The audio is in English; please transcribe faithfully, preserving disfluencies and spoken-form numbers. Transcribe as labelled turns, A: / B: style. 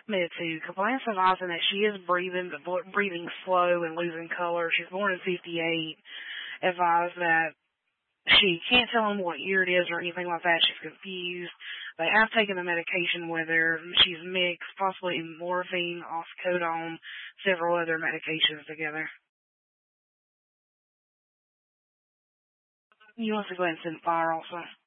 A: Mid two. Complaints advising that she is breathing, but breathing slow and losing color. She's born in fifty-eight. Advised that she can't tell him what year it is or anything like that. She's confused. They have taken the medication with her. She's mixed, possibly morphine, oxycodone, several other medications together. You want to go ahead and send fire also?